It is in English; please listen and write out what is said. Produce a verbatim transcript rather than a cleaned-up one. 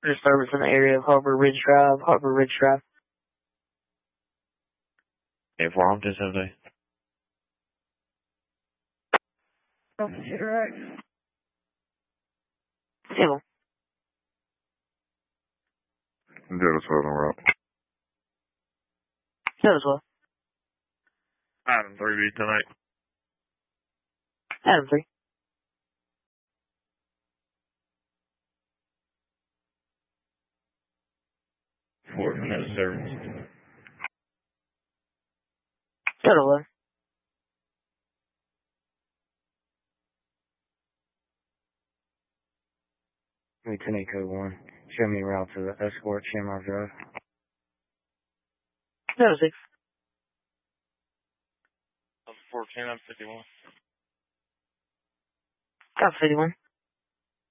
Disturbance in the area of Harbor Ridge Drive, Harbor Ridge Drive. Hey, four on this Saturday. Oh, shit, right. Civil. Zero seven route. That as well. Item three B tonight. Adam three. Four for no service. Total one. Lieutenant Code one. Show me a route to the Escort Shamrock Drive. Total six. fourteen, I'm fifty-one. Got fifty-one.